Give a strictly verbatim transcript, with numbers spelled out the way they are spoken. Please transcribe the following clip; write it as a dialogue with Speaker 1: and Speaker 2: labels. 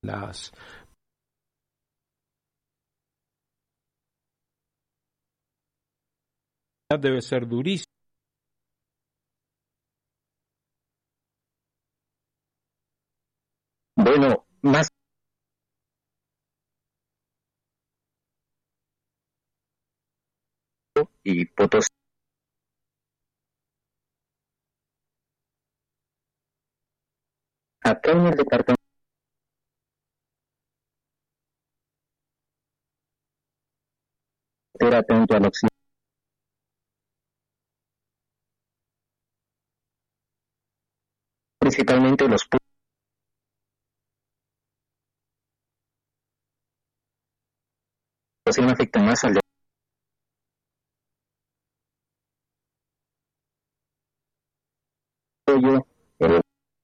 Speaker 1: las debe ser durísimo.
Speaker 2: Bueno, más y Potosí. Acá en el departamento era atento al occidente, principalmente los puntos afectan más al desarrollo